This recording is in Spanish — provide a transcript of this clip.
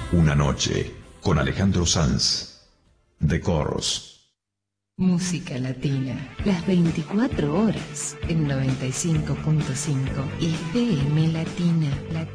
Una noche con Alejandro Sanz, The Corrs. Música latina, las 24 horas en 95.5 FM Latina.